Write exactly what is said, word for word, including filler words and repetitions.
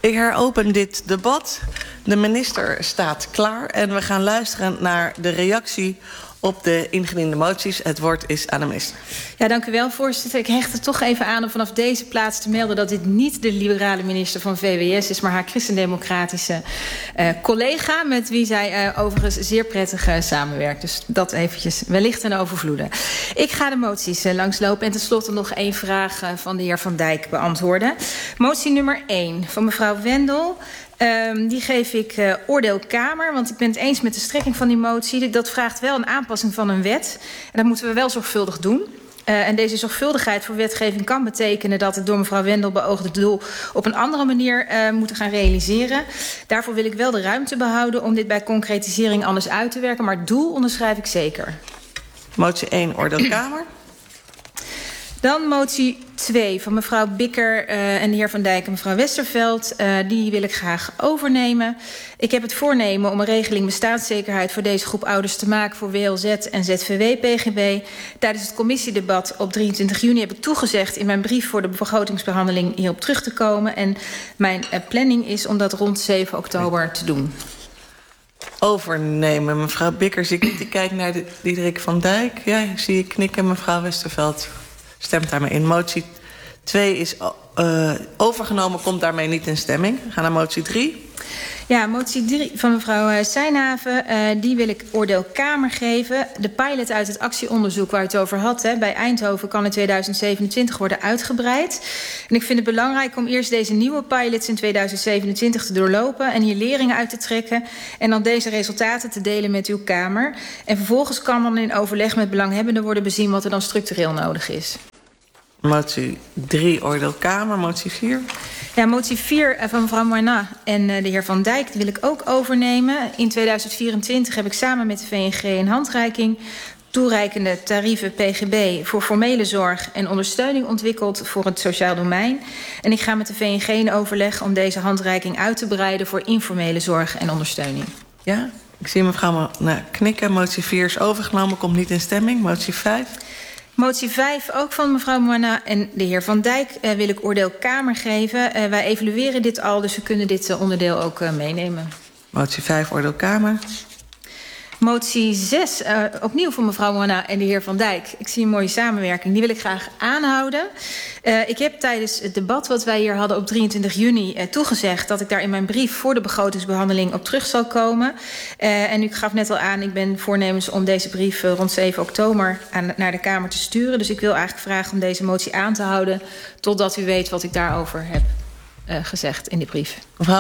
Ik heropen dit debat. De minister staat klaar en we gaan luisteren naar de reactie op de ingediende moties. Het woord is aan de minister. Ja, dank u wel, voorzitter. Ik hecht er toch even aan om vanaf deze plaats te melden dat dit niet de liberale minister van V W S is, maar haar christendemocratische uh, collega, met wie zij uh, overigens zeer prettig uh, samenwerkt. Dus dat eventjes wellicht en overvloeden. Ik ga de moties uh, langslopen en tenslotte nog één vraag uh, van de heer Van Dijk beantwoorden. Motie nummer één van mevrouw Wendel. Um, die geef ik uh, oordeel Kamer, want ik ben het eens met de strekking van die motie. Dat vraagt wel een aanpassing van een wet. En dat moeten we wel zorgvuldig doen. Uh, en deze zorgvuldigheid voor wetgeving kan betekenen dat het door mevrouw Wendel beoogde doel op een andere manier uh, moeten gaan realiseren. Daarvoor wil ik wel de ruimte behouden om dit bij concretisering anders uit te werken. Maar het doel onderschrijf ik zeker. Motie één, oordeel Kamer. Dan motie twee van mevrouw Bikker uh, en de heer Van Dijk en mevrouw Westerveld. Uh, die wil ik graag overnemen. Ik heb het voornemen om een regeling bestaanszekerheid voor deze groep ouders te maken voor W L Z en Z V W P G B. Tijdens het commissiedebat op drieëntwintig juni heb ik toegezegd in mijn brief voor de begrotingsbehandeling hierop terug te komen. En mijn uh, planning is om dat rond zeven oktober te doen. Overnemen, mevrouw Bikker. Zie ik niet. Ik kijk naar de, Diederik van Dijk. Ja, zie ik knikken. Mevrouw Westerveld stemt daarmee in. Motie twee is uh, overgenomen, komt daarmee niet in stemming. We gaan naar motie drie. Ja, motie drie van mevrouw Seinhaven, uh, die wil ik oordeel Kamer geven. De pilot uit het actieonderzoek waar u het over had, hè, bij Eindhoven kan in tweeduizend zevenentwintig worden uitgebreid. En ik vind het belangrijk om eerst deze nieuwe pilots in tweeduizend zevenentwintig te doorlopen en hier leringen uit te trekken en dan deze resultaten te delen met uw Kamer. En vervolgens kan dan in overleg met belanghebbenden worden bezien wat er dan structureel nodig is. Motie drie, oordeel Kamer. Motie vier. Ja, motie vier van mevrouw Moina en de heer Van Dijk, die wil ik ook overnemen. In tweeduizend vierentwintig heb ik samen met de V N G een handreiking toereikende tarieven P G B voor formele zorg en ondersteuning ontwikkeld voor het sociaal domein. En ik ga met de V N G in overleg om deze handreiking uit te breiden voor informele zorg en ondersteuning. Ja, ik zie mevrouw nou, knikken. Motie vier is overgenomen, komt niet in stemming. Motie vijf. Motie vijf, ook van mevrouw Moina en de heer Van Dijk, uh, wil ik oordeel Kamer geven. Uh, wij evalueren dit al, dus we kunnen dit uh, onderdeel ook uh, meenemen. Motie vijf, oordeel Kamer. Motie zes, uh, opnieuw van mevrouw Moina en de heer Van Dijk. Ik zie een mooie samenwerking, die wil ik graag aanhouden. Uh, ik heb tijdens het debat wat wij hier hadden op drieëntwintig juni uh, toegezegd dat ik daar in mijn brief voor de begrotingsbehandeling op terug zal komen. Uh, en u gaf net al aan, ik ben voornemens om deze brief uh, rond zeven oktober aan, naar de Kamer te sturen. Dus ik wil eigenlijk vragen om deze motie aan te houden totdat u weet wat ik daarover heb uh, gezegd in die brief. Mevrouw